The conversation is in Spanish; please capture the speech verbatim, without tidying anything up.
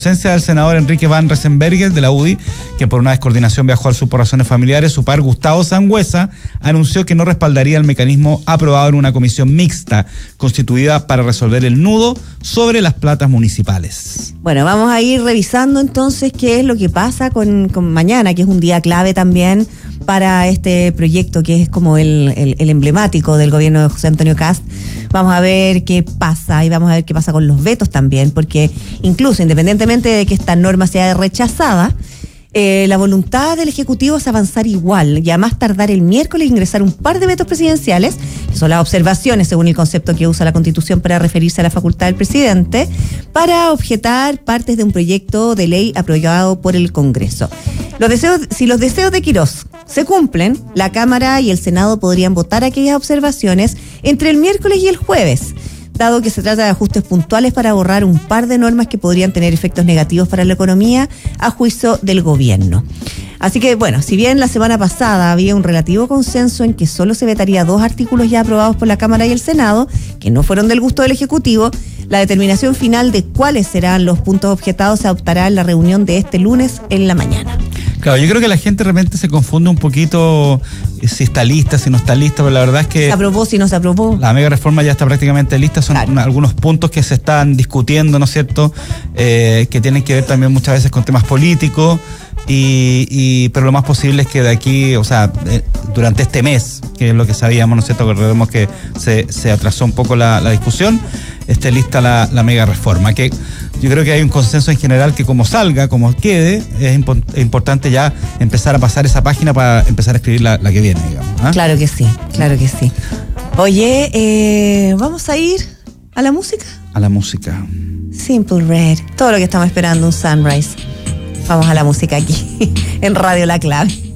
Ausencia del senador Enrique Van Riesenberger de la U D I, que por una descoordinación viajó al sur por razones familiares. Su par Gustavo Sangüesa anunció que no respaldaría el mecanismo aprobado en una comisión mixta constituida para resolver el nudo sobre las platas municipales. Bueno, vamos a ir revisando entonces qué es lo que pasa con, con mañana, que es un día clave también para este proyecto que es como el, el, el emblemático del gobierno de José Antonio Kast. Vamos a ver qué pasa y vamos a ver qué pasa con los vetos también, porque incluso independientemente de que esta norma sea rechazada, eh, la voluntad del Ejecutivo es avanzar igual y a más tardar el miércoles ingresar un par de vetos presidenciales, que son las observaciones según el concepto que usa la Constitución para referirse a la facultad del presidente, para objetar partes de un proyecto de ley aprobado por el Congreso. Los deseos, si los deseos de Quirós se cumplen, la Cámara y el Senado podrían votar aquellas observaciones entre el miércoles y el jueves, dado que se trata de ajustes puntuales para borrar un par de normas que podrían tener efectos negativos para la economía a juicio del gobierno. Así que, bueno, si bien la semana pasada había un relativo consenso en que solo se vetaría dos artículos ya aprobados por la Cámara y el Senado, que no fueron del gusto del Ejecutivo, la determinación final de cuáles serán los puntos objetados se adoptará en la reunión de este lunes en la mañana. Claro, yo creo que la gente de repente se confunde un poquito si está lista, si no está lista, pero la verdad es que... ¿Se aprobó, si no se aprobó? La mega reforma ya está prácticamente lista, son claro. una, algunos puntos que se están discutiendo, ¿no es cierto?, eh, que tienen que ver también muchas veces con temas políticos, y, y pero lo más posible es que de aquí, o sea, eh, durante este mes, que es lo que sabíamos, ¿no es cierto?, que recordemos que se, se atrasó un poco la, la discusión, esté lista la, la mega reforma, que yo creo que hay un consenso en general que como salga, como quede, es impo- importante ya empezar a pasar esa página para empezar a escribir la, la que viene, digamos. ¿eh? Claro que sí, claro que sí. Oye, eh, ¿vamos a ir a la música? A la música. Simple Red, todo lo que estamos esperando, un sunrise. Vamos a la música aquí, en Radio La Clave.